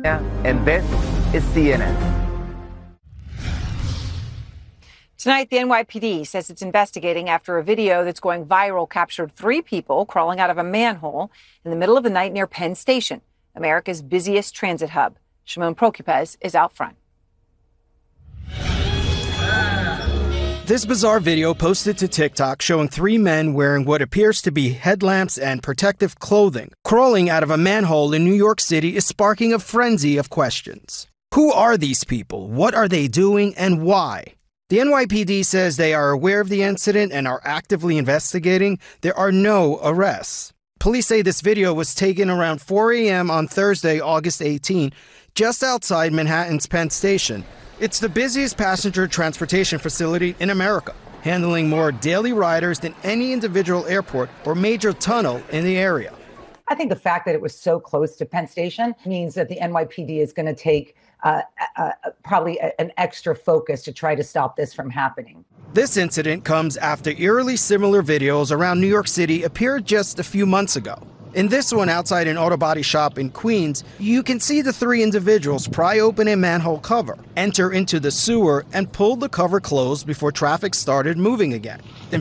And this is CNN. Tonight, the NYPD says it's investigating after a video that's going viral captured 3 people crawling out of a manhole in the middle of the night near Penn Station, America's busiest transit hub. Shimon Prokupecz is out front. This bizarre video posted to TikTok showing 3 men wearing what appears to be headlamps and protective clothing crawling out of a manhole in New York City is sparking a frenzy of questions. Who are these people? What are they doing and why? The NYPD says they are aware of the incident and are actively investigating. There are no arrests. Police say this video was taken around 4 a.m. on Thursday, August 18, just outside Manhattan's Penn Station. It's the busiest passenger transportation facility in America, handling more daily riders than any individual airport or major tunnel in the area. I think the fact that it was so close to Penn Station means that the NYPD is going to take probably an extra focus to try to stop this from happening. This incident comes after eerily similar videos around New York City appeared just a few months ago. In this one outside an auto body shop in Queens, you can see the 3 individuals pry open a manhole cover, enter into the sewer, and pull the cover closed before traffic started moving again.